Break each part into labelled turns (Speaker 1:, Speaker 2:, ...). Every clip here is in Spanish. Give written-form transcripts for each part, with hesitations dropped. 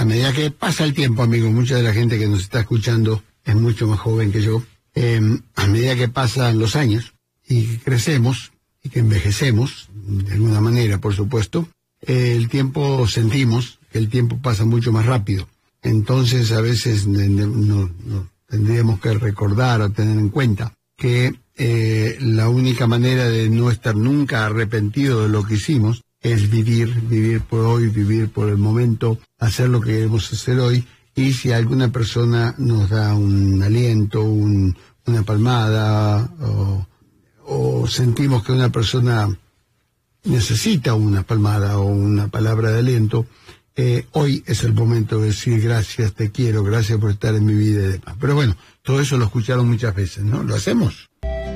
Speaker 1: medida que pasa el tiempo, amigo, mucha de la gente que nos está escuchando es mucho más joven que yo. A medida que pasan los años y que crecemos y que envejecemos, de alguna manera, por supuesto, sentimos que el tiempo pasa mucho más rápido. Entonces, a veces no tendríamos que recordar o tener en cuenta que la única manera de no estar nunca arrepentido de lo que hicimos es vivir por hoy, vivir por el momento, hacer lo que queremos hacer hoy. Y si alguna persona nos da un aliento, una palmada, o sentimos que una persona necesita una palmada o una palabra de aliento, hoy es el momento de decir gracias, te quiero, gracias por estar en mi vida y demás. Pero bueno, todo eso lo escucharon muchas veces, ¿no? ¿Lo hacemos?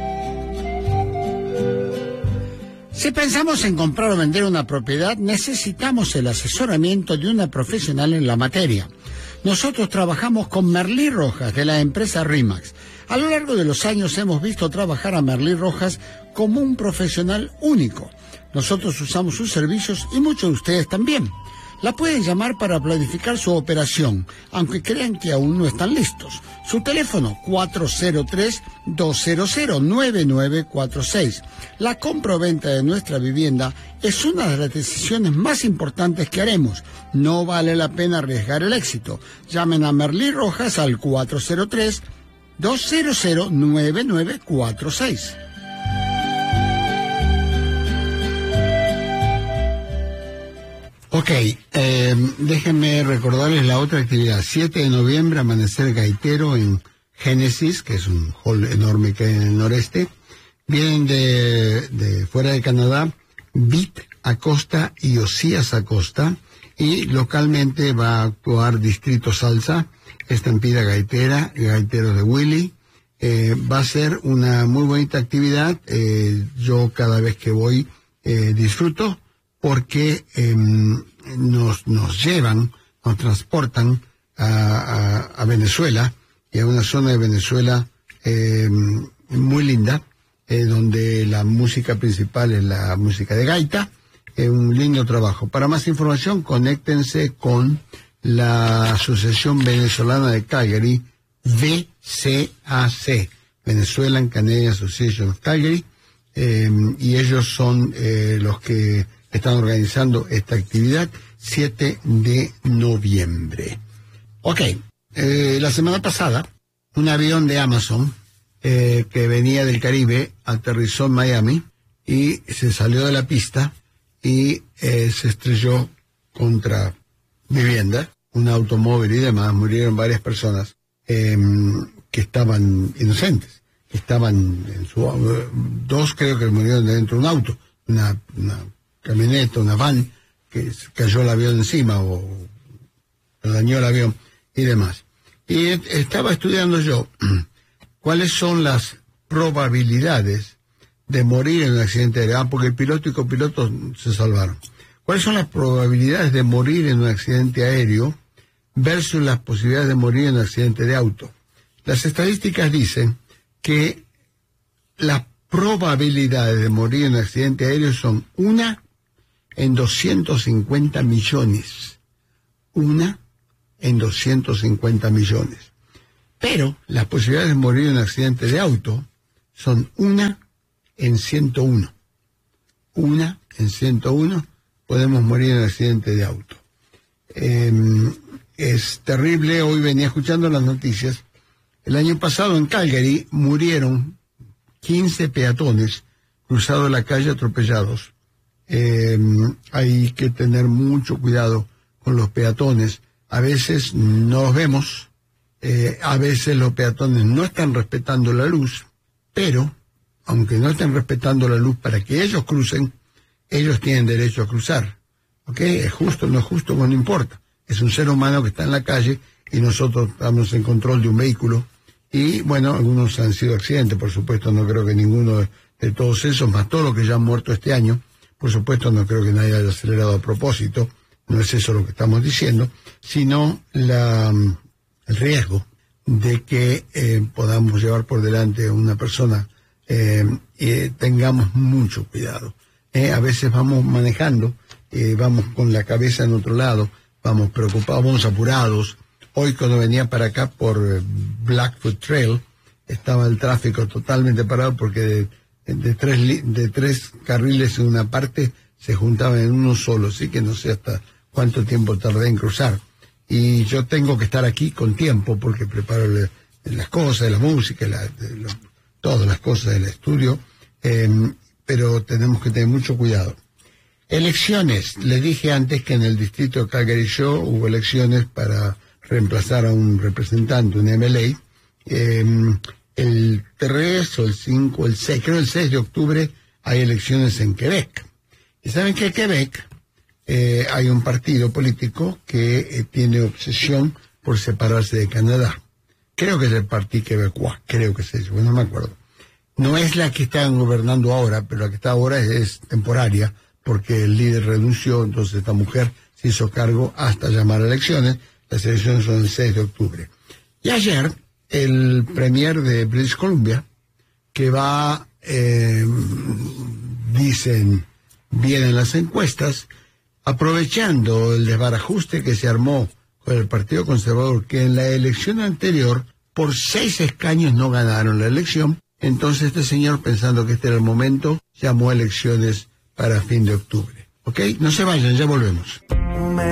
Speaker 1: Si pensamos en comprar o vender una propiedad, necesitamos el asesoramiento de una profesional en la materia. Nosotros trabajamos con Merlí Rojas, de la empresa RE/MAX. A lo largo de los años hemos visto trabajar a Merlí Rojas como un profesional único. Nosotros usamos sus servicios y muchos de ustedes también. La pueden llamar para planificar su operación, aunque crean que aún no están listos. Su teléfono 403-200-9946. La compra o venta de nuestra vivienda es una de las decisiones más importantes que haremos. No vale la pena arriesgar el éxito. Llamen a Merlí Rojas al 403-200-9946. Ok, déjenme recordarles la otra actividad. 7 de noviembre, Amanecer Gaitero en Génesis, que es un hall enorme que hay en el noreste. Vienen de fuera de Canadá, Beat Acosta y Osías Acosta. Y localmente va a actuar Distrito Salsa, Estampida Gaitera, Gaiteros de Willy. Va a ser una muy bonita actividad. Yo cada vez que voy disfruto, porque nos llevan, nos transportan a Venezuela, y a una zona de Venezuela muy linda, donde la música principal es la música de gaita. Un lindo trabajo. Para más información, conéctense con la Asociación Venezolana de Calgary, VCAC, Venezuelan Canadian Association of Calgary, y ellos son los que están organizando esta actividad, 7 de noviembre. Ok, la semana pasada, un avión de Amazon que venía del Caribe aterrizó en Miami y se salió de la pista y se estrelló contra vivienda, un automóvil y demás. Murieron varias personas que estaban inocentes, que estaban en dos creo que murieron dentro de un auto, una camioneta, una van, que cayó el avión encima o dañó el avión y demás. Y estaba estudiando yo cuáles son las probabilidades de morir en un accidente aéreo, porque el piloto y copiloto se salvaron. ¿Cuáles son las probabilidades de morir en un accidente aéreo versus las posibilidades de morir en un accidente de auto? Las estadísticas dicen que las probabilidades de morir en un accidente aéreo son 1 en 250 millones. 1 en 250 millones. Pero las posibilidades de morir en un accidente de auto son 1 en 101. 1 en 101 podemos morir en un accidente de auto. Es terrible. Hoy venía escuchando las noticias. El año pasado en Calgary murieron 15 peatones cruzados la calle atropellados. Hay que tener mucho cuidado con los peatones. A veces no los vemos, a veces los peatones no están respetando la luz, pero aunque no estén respetando la luz para que ellos crucen, ellos tienen derecho a cruzar. ¿Ok? Es justo, no es justo, no importa. Es un ser humano que está en la calle y nosotros estamos en control de un vehículo. Y bueno, algunos han sido accidentes, por supuesto, no creo que ninguno de todos esos, más todos los que ya han muerto este año, por supuesto no creo que nadie haya acelerado a propósito, no es eso lo que estamos diciendo, sino el riesgo de que podamos llevar por delante a una persona y tengamos mucho cuidado. A veces vamos manejando, vamos con la cabeza en otro lado, vamos preocupados, vamos apurados. Hoy cuando venía para acá por Blackfoot Trail, estaba el tráfico totalmente parado porque de tres carriles en una parte se juntaban en uno solo, así que no sé hasta cuánto tiempo tardé en cruzar. Y yo tengo que estar aquí con tiempo porque preparo las cosas, la música, todas las cosas del estudio, pero tenemos que tener mucho cuidado. Elecciones. Les dije antes que en el distrito de Calgary Show hubo elecciones para reemplazar a un representante, un MLA. El 3 o el 5 o el 6, creo el 6 de octubre hay elecciones en Quebec. Y saben que en Quebec hay un partido político que tiene obsesión por separarse de Canadá. Creo que es el Partido Quebecois, creo que es eso, bueno, no me acuerdo. No es la que están gobernando ahora, pero la que está ahora es temporaria, porque el líder renunció, entonces esta mujer se hizo cargo hasta llamar a elecciones. Las elecciones son el 6 de octubre. Y ayer, el premier de British Columbia, que va, dicen, bien en las encuestas, aprovechando el desbarajuste que se armó con el Partido Conservador, que en la elección anterior, por 6 escaños no ganaron la elección. Entonces este señor, pensando que este era el momento, llamó a elecciones para fin de octubre. ¿Ok? No se vayan, ya volvemos.